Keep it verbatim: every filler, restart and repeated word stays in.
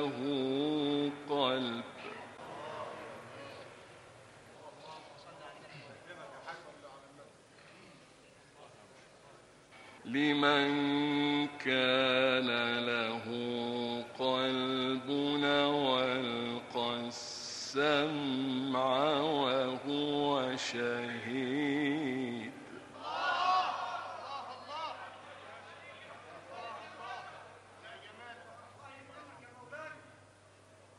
قلب. لمن كان له قلب أو ألقى السمع